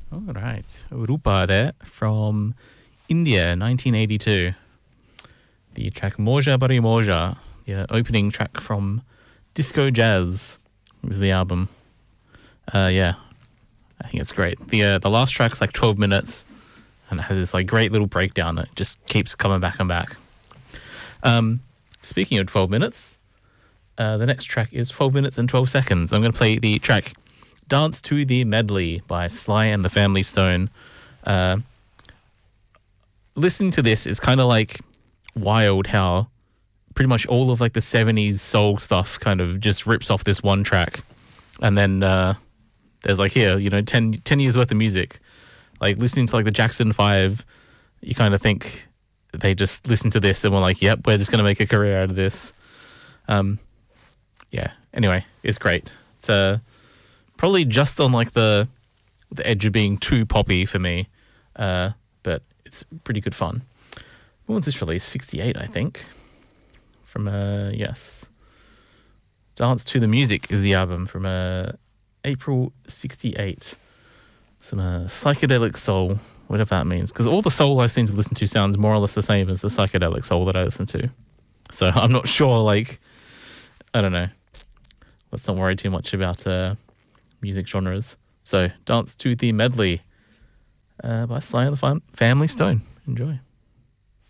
All right. Rupa there from India, 1982. The track Moja Bari Moja, the opening track from Disco Jazz is the album. Yeah, I think it's great. The last track's like 12 minutes and it has this like great little breakdown that just keeps coming back and back. Speaking of 12 minutes, the next track is 12 minutes and 12 seconds. I'm going to play the track Dance to the Medley by Sly and the Family Stone. Listening to this is kind of like wild how pretty much all of like the 70s soul stuff kind of just rips off this one track. And then there's like here, 10 years worth of music. Like listening to like the Jackson 5, you kind of think they just listened to this and were like, yep, we're just going to make a career out of this. Yeah, anyway, it's great. It's probably just on like the edge of being too poppy for me, but it's pretty good fun. When was this released? 68, I think. From, yes. Dance to the Music is the album from April 68. Some psychedelic soul, whatever that means. Because all the soul I seem to listen to sounds more or less the same as the psychedelic soul that I listen to. So I'm not sure, like, I don't know. Let's not worry too much about music genres. So, Dance to the Medley by Sly and the Family Stone. Enjoy.